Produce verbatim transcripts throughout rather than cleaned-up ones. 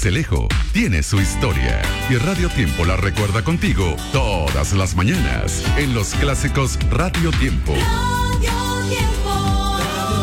Sincelejo tiene su historia y Radio Tiempo la recuerda contigo todas las mañanas en los clásicos Radio Tiempo. Radio Tiempo.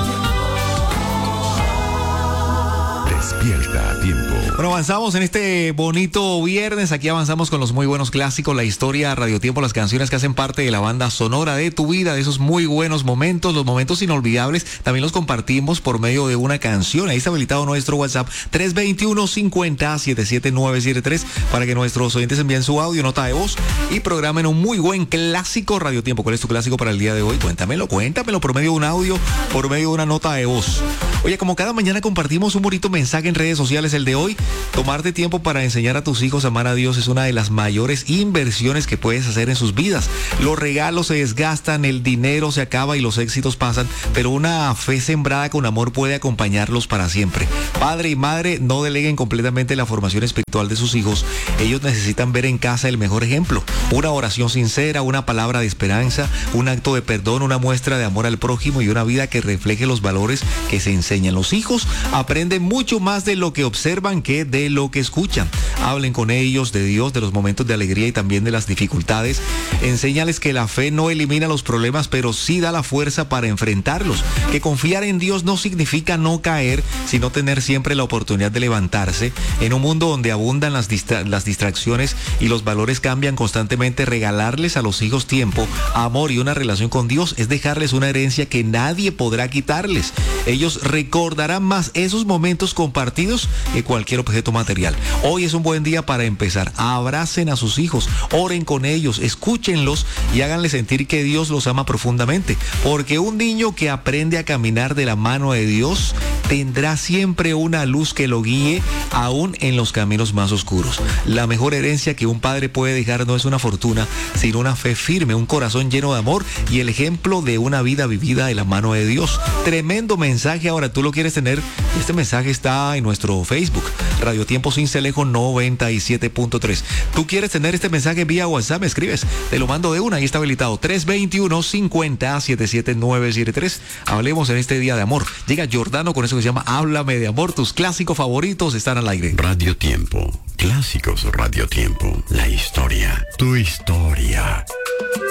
Despierta a tiempo. Bueno, avanzamos en este bonito viernes. Aquí avanzamos con los muy buenos clásicos, la historia, Radio Tiempo, las canciones que hacen parte de la banda sonora de tu vida, de esos muy buenos momentos, los momentos inolvidables. También los compartimos por medio de una canción. Ahí está habilitado nuestro WhatsApp tres dos uno, cinco cero, siete siete nueve siete tres para que nuestros oyentes envíen su audio, nota de voz y programen un muy buen clásico Radio Tiempo. ¿Cuál es tu clásico para el día de hoy? Cuéntamelo, cuéntamelo por medio de un audio, por medio de una nota de voz. Oye, como cada mañana compartimos un bonito mensaje en redes sociales, el de hoy, tomarte tiempo para enseñar a tus hijos a amar a Dios es una de las mayores inversiones que puedes hacer en sus vidas. Los regalos se desgastan, el dinero se acaba y los éxitos pasan, pero una fe sembrada con amor puede acompañarlos para siempre. Padre y madre, no deleguen completamente la formación espiritual de sus hijos. Ellos necesitan ver en casa el mejor ejemplo. Una oración sincera, una palabra de esperanza, un acto de perdón, una muestra de amor al prójimo y una vida que refleje los valores que se enseñan. Los hijos aprenden mucho más de lo que observan que de lo que escuchan. Hablen con ellos de Dios, de los momentos de alegría y también de las dificultades. Enséñales que la fe no elimina los problemas, pero sí da la fuerza para enfrentarlos. Que confiar en Dios no significa no caer, sino tener siempre la oportunidad de levantarse. En un mundo donde abundan las, distra- las distracciones y los valores cambian constantemente, regalarles a los hijos tiempo, amor y una relación con Dios es dejarles una herencia que nadie podrá quitarles. Ellos recordarán más esos momentos compartidos que cualquier objeto material. Hoy es un buen día para empezar. Abracen a sus hijos, oren con ellos, escúchenlos y háganles sentir que Dios los ama profundamente. Porque un niño que aprende a caminar de la mano de Dios tendrá siempre una luz que lo guíe aún en los caminos más oscuros. La mejor herencia que un padre puede dejar no es una fortuna, sino una fe firme, un corazón lleno de amor y el ejemplo de una vida vivida de la mano de Dios. Tremendo mensaje. Ahora tú lo quieres tener. Este mensaje está en nuestro Facebook, Radio Tiempo Sincelejo noventa y siete punto tres. Tú quieres tener este mensaje vía WhatsApp, me escribes, te lo mando de una, ahí está habilitado tres dos uno, cinco cero, siete siete nueve siete tres. Hablemos en este día de amor. Llega Jordano con eso que se llama Háblame de Amor. Tus clásicos favoritos están al aire. Radio Tiempo, clásicos Radio Tiempo, la historia, tu historia.